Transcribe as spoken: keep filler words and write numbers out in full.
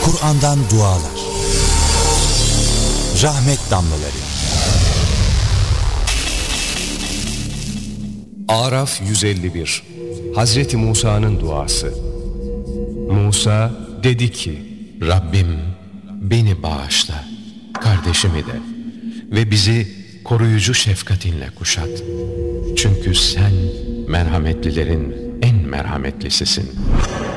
Kur'an'dan dualar, rahmet damlaları. Araf yüz elli bir. Hazreti Musa'nın duası. Musa dedi ki: Rabbim beni bağışla, kardeşimi de ve bizi koruyucu şefkatinle kuşat. Çünkü sen merhametlilerin en merhametlisisin.